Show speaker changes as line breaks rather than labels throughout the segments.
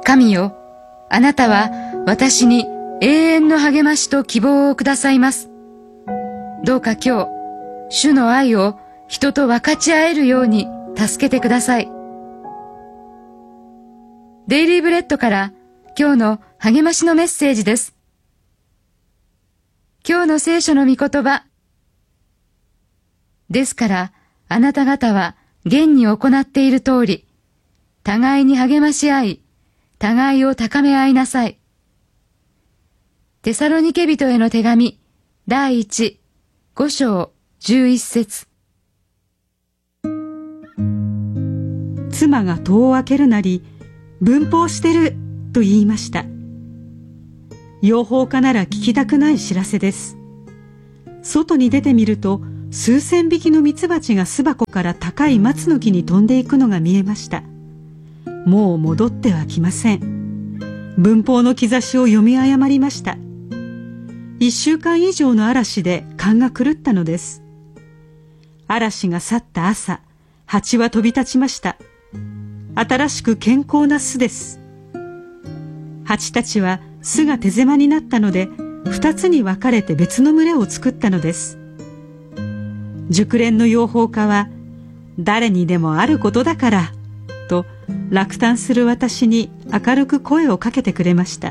神よ、あなたは私に永遠の励ましと希望をくださいます。どうか今日、主の愛を人と分かち合えるように助けてください。デイリーブレッドから今日の励ましのメッセージです。今日の聖書の御言葉。ですからあなた方は現に行っている通り、互いに励まし合い、互いを高め合いなさい。テサロニケ人への手紙第1、5章11節。
妻が戸を開けるなり、分報してると言いました。養蜂家なら聞きたくない知らせです。外に出てみると、数千匹のミツバチが巣箱から高い松の木に飛んでいくのが見えました。もう戻ってはきません。分報の兆しを読み誤りました。1週間以上の嵐で勘が狂ったのです。嵐が去った朝、蜂は飛び立ちました。新しく健康な巣です。蜂たちは巣が手狭になったので、2つに分かれて別の群れを作ったのです。熟練の養蜂家は、誰にでもあることだからと落胆する私に明るく声をかけてくれました。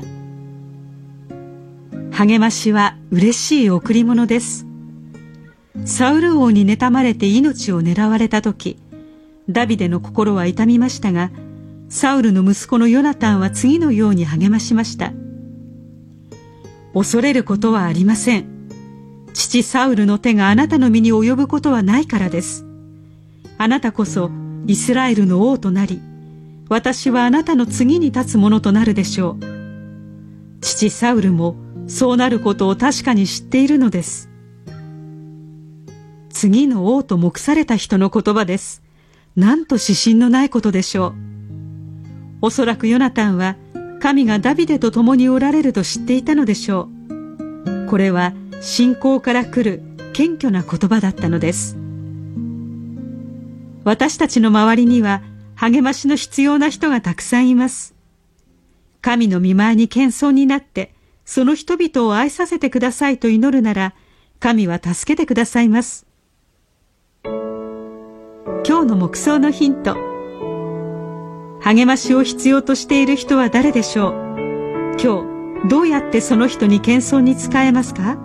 励ましは嬉しい贈り物です。サウル王に妬まれて命を狙われた時、ダビデの心は痛みましたが、サウルの息子のヨナタンは次のように励ましました。恐れることはありません。父サウルの手があなたの身に及ぶことはないからです。あなたこそイスラエルの王となり、私はあなたの次に立つものとなるでしょう。父サウルもそうなることを確かに知っているのです。次の王と目された人の言葉です。なんと指針のないことでしょう。おそらくヨナタンは神がダビデと共におられると知っていたのでしょう。これは信仰から来る謙虚な言葉だったのです。私たちの周りには励ましの必要な人がたくさんいます。神の御前に謙遜になってその人々を愛させてくださいと祈るなら、神は助けてくださいます。今日の黙想のヒント。励ましを必要としている人は誰でしょう。今日どうやってその人に謙遜に仕えますか？